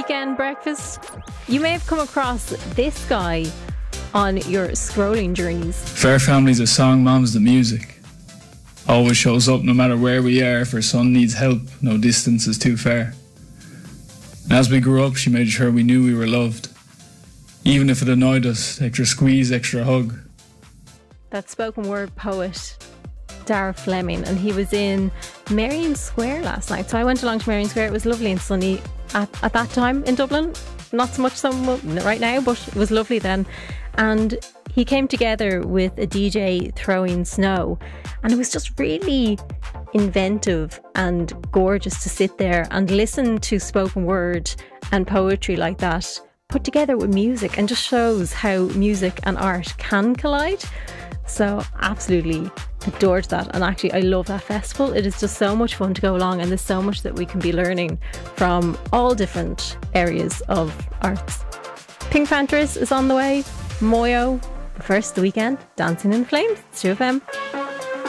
weekend breakfast. You may have come across this guy on your scrolling journeys. Fair Family's a song, mom's the music. Always shows up no matter where we are. If her son needs help, no distance is too far. And as we grew up, she made sure we knew we were loved. Even if it annoyed us, extra squeeze, extra hug. That spoken word poet, Dara Fleming, and he was in Merrion Square last night. So I went along to Merrion Square. It was lovely and sunny at that time in Dublin. Not so much right now, but it was lovely then. And he came together with a DJ throwing snow, and it was just really inventive and gorgeous to sit there and listen to spoken word and poetry like that put together with music, and just shows how music and art can collide. So absolutely adored that, and actually I love that festival. It is just so much fun to go along, and there's so much that we can be learning from all different areas of arts. Pink Panthers is on the way, Moyo, but first The Weeknd, Dancing in Flames, 2FM.